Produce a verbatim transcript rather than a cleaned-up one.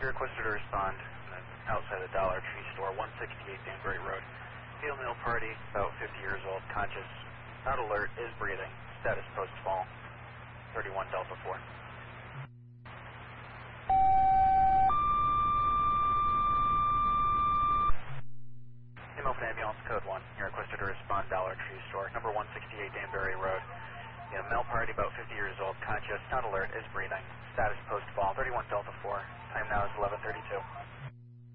You're requested to respond outside the Dollar Tree store, one sixty-eight Danbury Road. Female male party, about fifty years old, conscious, not alert, is breathing. Status post-fall, thirty-one Delta four. Female from ambulance code one. You're requested to respond Dollar Tree store, number one sixty-eight Danbury Road. Yeah, male party, about fifty years old, conscious, not alert, is breathing. Status post-fall, thirty-one Delta four. Time now is eleven thirty-two.